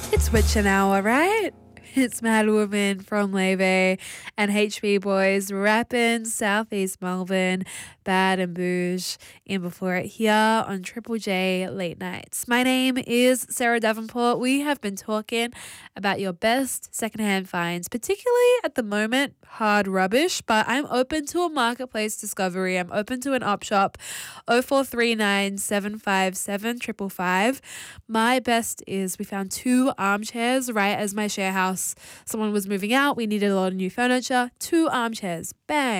It's Witching Hour, right? It's Mad Woman from Leve and HB Boys rapping Southeast Melbourne, Bad and Bouge, in before it here on Triple J Late Nights. My name is Sarah Davenport. We have been talking about your best secondhand finds, particularly at the moment, hard rubbish, but I'm open to a marketplace discovery. I'm open to an op shop, 0439 757 555. My best is we found 2 armchairs right as my share house. Someone was moving out. We needed a lot of new furniture. 2 armchairs. Bang.